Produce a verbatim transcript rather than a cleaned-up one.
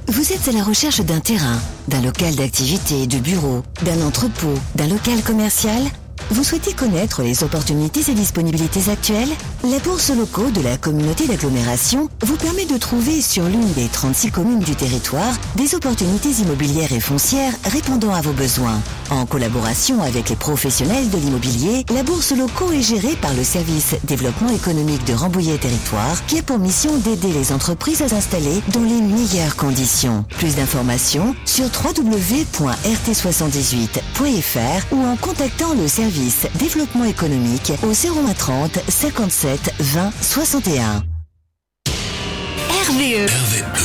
Vous êtes à la recherche d'un terrain, d'un local d'activité, de bureau, d'un entrepôt, d'un local commercial ? Vous souhaitez connaître les opportunités et disponibilités actuelles ? La bourse locaux de la communauté d'agglomération vous permet de trouver sur l'une des trente-six communes du territoire des opportunités immobilières et foncières répondant à vos besoins. En collaboration avec les professionnels de l'immobilier, la bourse locaux est gérée par le service développement économique de Rambouillet Territoire qui a pour mission d'aider les entreprises à s'installer dans les meilleures conditions. Plus d'informations sur w w w point r t soixante-dix-huit point f r ou en contactant le service développement économique au zéro un trente cinquante-sept vingt soixante et un. R V E. R V E.